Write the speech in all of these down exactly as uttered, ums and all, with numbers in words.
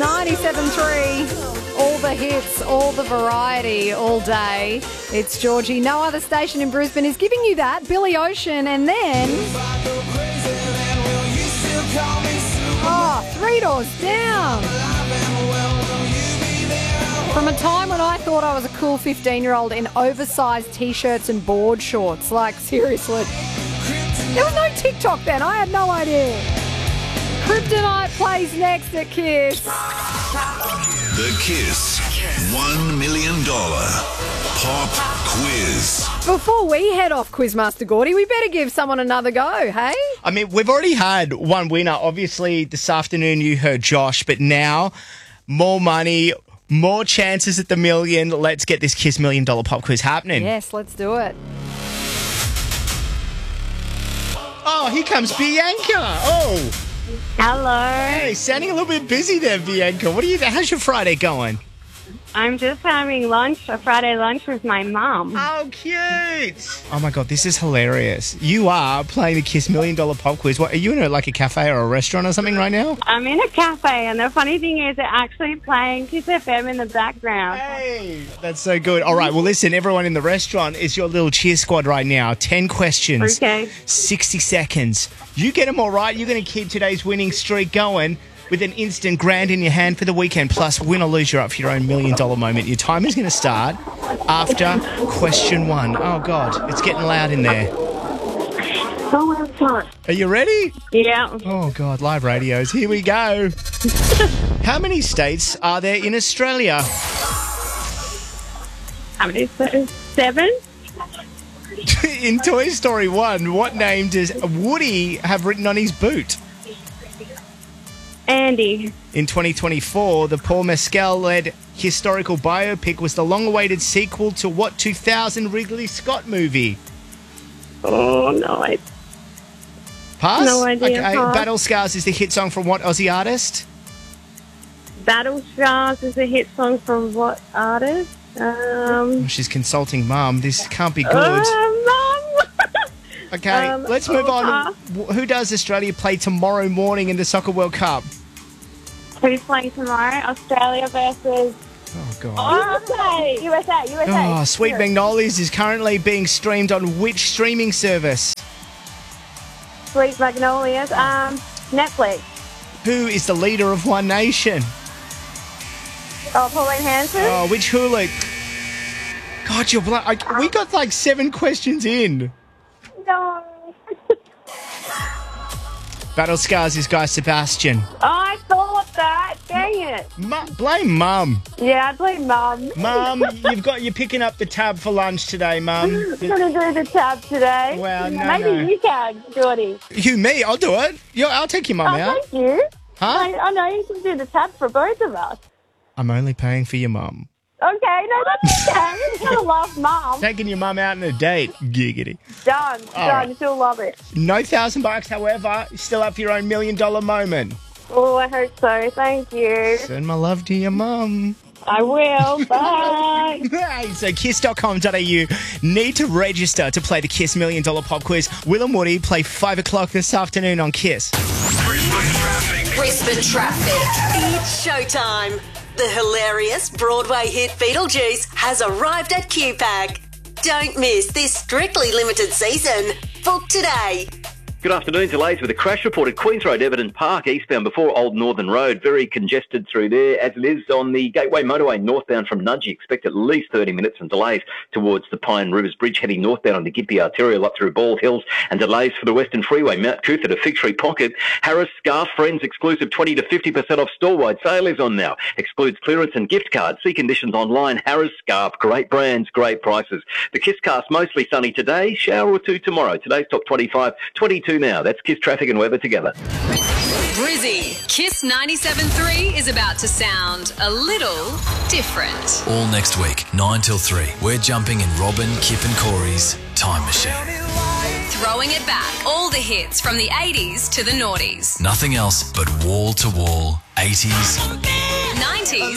ninety-seven three. All the hits, all the variety, all day. It's Georgie. No other station in Brisbane is giving you that. Billy Ocean, and then... Oh, Three Doors Down. From a time when I thought I was a cool fifteen-year-old in oversized T-shirts and board shorts. Like, seriously. There was no TikTok then. I had no idea. Kryptonite plays next at Kiss. The Kiss one million dollars Pop Quiz. Before we head off, Quizmaster Gordy, we better give someone another go, hey? I mean, we've already had one winner. Obviously, this afternoon you heard Josh, but now more money, more chances at the million. Let's get this Kiss million dollar pop quiz happening. Yes, let's do it. Oh, here comes Bianca. Oh. Hello. Hey, sounding a little bit busy there, Bianca. What are you? How's your Friday going? I'm just having lunch, a Friday lunch with my mum. Oh, cute. Oh, my God, this is hilarious. You are playing the Kiss Million Dollar Pop Quiz. What, are you in a, like a cafe or a restaurant or something right now? I'm in a cafe, and the funny thing is they're actually playing Kiss F M in the background. Hey, that's so good. All right, well, listen, everyone in the restaurant is your little cheer squad right now. ten questions. Okay. sixty seconds. You get them all right, you're going to keep today's winning streak going with an instant grand in your hand for the weekend. Plus, win or lose, you're up for your own million dollar moment. Your time is going to start after question one. Oh, God, it's getting loud in there. Oh, I'm fine. Are you ready? Yeah. Oh, God, live radios. Here we go. How many states are there in Australia? How many? Seven? In Toy Story one, what name does Woody have written on his boot? Andy. In twenty twenty-four, the Paul Mescal-led historical biopic was the long-awaited sequel to what two thousand Ridley Scott movie? Oh, no. I... Pass? No idea. Okay. Pass. Battle Scars is the hit song from what Aussie artist? Battle Scars is a hit song from what artist? Um... She's consulting Mum. This can't be good. Uh, Mum! Okay, um, let's move oh, on. pass. Who does Australia play tomorrow morning in the Soccer World Cup? Who's playing tomorrow? Australia versus... Oh, God. Oh, U S A, U S A. Oh, Sweet Magnolias is currently being streamed on which streaming service? Sweet Magnolias. Um, Netflix. Who is the leader of One Nation? Oh, Pauline Hanson. Oh, which hula? God, you're bl- I, we got like seven questions in. No. Battle Scars is Guy Sebastian. I thought that. Dang it. Mu- blame Mum. Yeah, I blame Mum. Mum, you've got you're picking up the tab for lunch today, Mum. I'm going to do the tab today. Well, no, Maybe no. you can, Geordie. You, me? I'll do it. Yo, I'll take your mum Oh, out. thank you. Huh? I, I know you can do the tab for both of us. I'm only paying for your mum. Okay, no, that's okay. You gotta love Mum. Taking your mum out on a date. Giggity. Done. All Done. right. She'll love it. No thousand bucks, however, still up for your own million dollar moment. Oh, I hope so. Thank you. Send my love to your mum. I will. Bye. Hey, so kiss dot com dot a u. Need to register to play the Kiss Million Dollar Pop Quiz. Will and Woody play five o'clock this afternoon on Kiss. Brisbane traffic. Brisbane traffic. It's showtime. The hilarious Broadway hit Beetlejuice has arrived at Q Pack. Don't miss this strictly limited season. Book today. Good afternoon. Delays with a crash report at Queens Road, Everton Park, eastbound before Old Northern Road. Very congested through there, as it is on the Gateway Motorway northbound from Nudgee. Expect at least thirty minutes and delays towards the Pine Rivers Bridge, heading northbound on the Gympie Arterial up through Bald Hills, and delays for the Western Freeway, Mount Cootha to Fig Tree Pocket. Harris Scarf Friends exclusive twenty to fifty percent off store-wide sale is on now. Excludes clearance and gift cards. See conditions online. Harris Scarf. Great brands, great prices. The Kisscast mostly sunny today. Shower or two tomorrow. Today's top twenty-five, twenty-two now. That's Kiss traffic and weather together. Brizzy, Kiss ninety-seven three is about to sound a little different. All next week, nine till three, we're jumping in Robin, Kip and Corey's Time Machine. Throwing it back, all the hits from the eighties to the noughties. Nothing else but wall-to-wall eighties nineties.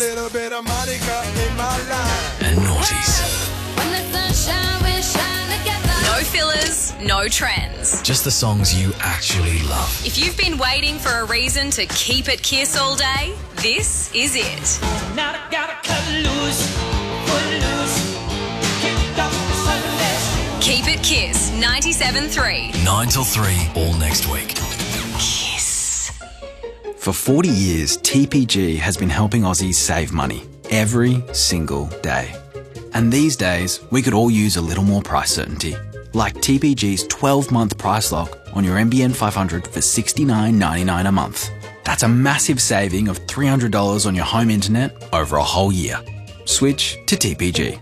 and noughties. No fillers, no trends. Just the songs you actually love. If you've been waiting for a reason to keep it Kiss all day, this is it. Now I gotta cut loose, cut loose, kick off the Sundays. Keep it Kiss ninety-seven point three. nine till three, all next week. Kiss. For forty years, T P G has been helping Aussies save money every single day. And these days, we could all use a little more price certainty. Like T P G's twelve-month price lock on your N B N five hundred for sixty-nine ninety-nine a month. That's a massive saving of three hundred dollars on your home internet over a whole year. Switch to T P G.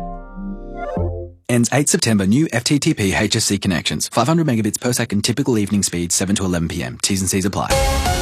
Ends eighth September. New F T T P H S C connections. five hundred megabits per second typical evening speed, seven to eleven p m. T's and C's apply.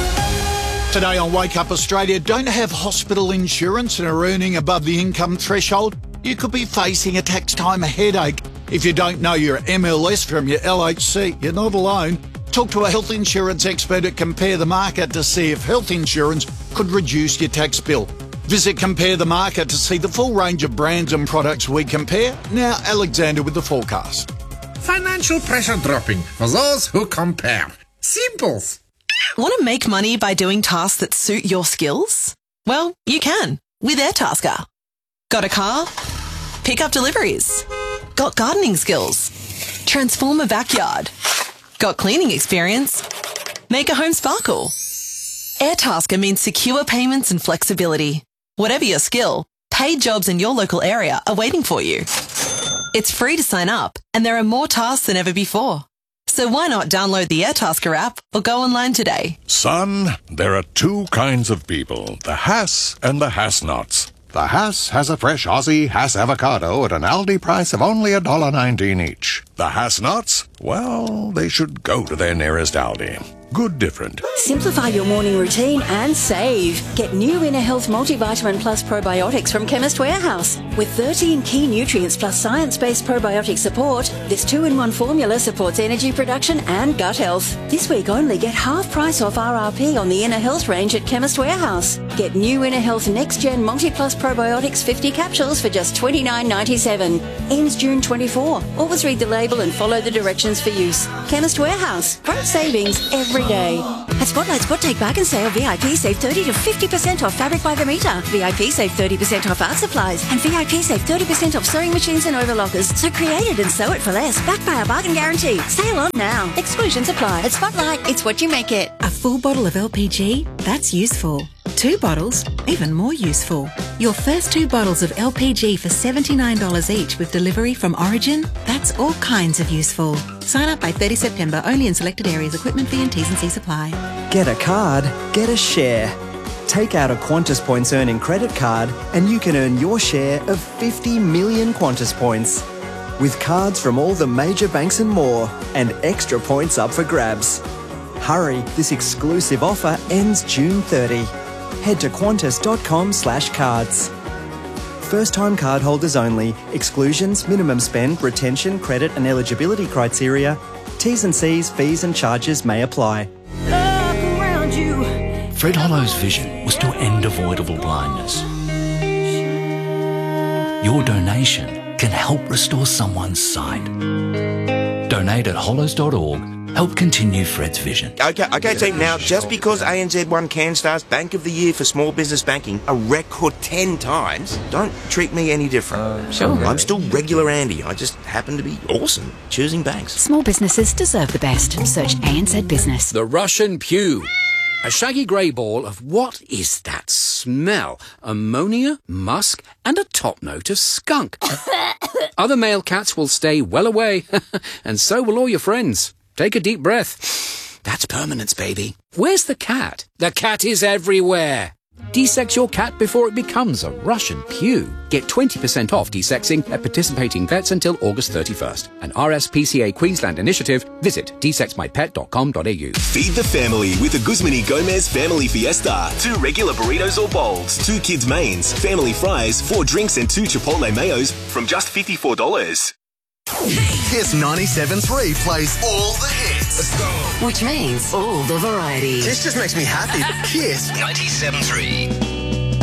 Today on Wake Up Australia, don't have hospital insurance and are earning above the income threshold? You could be facing a tax time headache. If you don't know your M L S from your L H C, you're not alone. Talk to a health insurance expert at Compare the Market to see if health insurance could reduce your tax bill. Visit Compare the Market to see the full range of brands and products we compare. Now, Alexander with the forecast. Financial pressure dropping for those who compare. Simples. Want to make money by doing tasks that suit your skills? Well, you can with Airtasker. Got a car? Pick up deliveries. Got gardening skills? Transform a backyard. Got cleaning experience? Make a home sparkle. Airtasker means secure payments and flexibility. Whatever your skill, paid jobs in your local area are waiting for you. It's free to sign up, and there are more tasks than ever before. So why not download the Airtasker app or go online today? Son, there are two kinds of people, the Hass and the Hass-Nots. The Hass has a fresh Aussie Hass avocado at an Aldi price of only one dollar nineteen each. The Hass-Nots? Well, they should go to their nearest Aldi. Good different. Simplify your morning routine and save. Get new Inner Health Multivitamin Plus Probiotics from Chemist Warehouse. With thirteen key nutrients plus science-based probiotic support, this two-in-one formula supports energy production and gut health. This week only, get half price off R R P on the Inner Health range at Chemist Warehouse. Get new Inner Health Next Gen Multi Plus Probiotics fifty capsules for just twenty-nine ninety-seven. Ends June twenty-fourth. Always read the label and follow the directions for use. Chemist Warehouse. Great savings every day. At Spotlight Spot Take Bargain Sale, V I P save thirty to fifty percent off fabric by the metre. V I P save thirty percent off art supplies. And V I P save thirty percent off sewing machines and overlockers. So create it and sew it for less. Backed by our bargain guarantee. Sale on now. Exclusions apply. At Spotlight, it's what you make it. A full bottle of L P G? That's useful. Two bottles? Even more useful. Your first two bottles of L P G for seventy-nine dollars each with delivery from Origin? That's all kinds of useful. Sign up by thirtieth September, only in selected areas. Equipment fee and T's and C's apply. Get a card, get a share. Take out a Qantas Points earning credit card and you can earn your share of fifty million Qantas points. With cards from all the major banks and more, and extra points up for grabs. Hurry, this exclusive offer ends June thirtieth. Head to qantas.com slash cards. First-time cardholders only. Exclusions, minimum spend, retention, credit and eligibility criteria. T's and C's, fees and charges may apply. Look around you. Fred Hollow's vision was to end avoidable blindness. Your donation can help restore someone's sight. Donate at hollows dot org. Help continue Fred's vision. Okay, okay, team. Now, just because A N Z won CanStar's Bank of the Year for small business banking a record ten times, don't treat me any different. Uh, sure. I'm still regular Andy. I just happen to be awesome choosing banks. Small businesses deserve the best. Search A N Z Business. The Russian Pew. A shaggy grey ball of what is that smell? Ammonia, musk, and a top note of skunk. Other male cats will stay well away, and so will all your friends. Take a deep breath. That's permanence, baby. Where's the cat? The cat is everywhere. Desex your cat before it becomes a Russian Pew. Get twenty percent off desexing at participating vets until August thirty-first. An R S P C A Queensland initiative. Visit d sex my pet dot com dot a u. Feed the family with a Guzman y Gomez Family Fiesta. Two regular burritos or bowls, two kids' mains, family fries, four drinks and two Chipotle mayos from just fifty-four dollars. Kiss ninety-seven point three plays all the hits. Let's go. Which means all the variety. This just makes me happy. Kiss ninety-seven point three.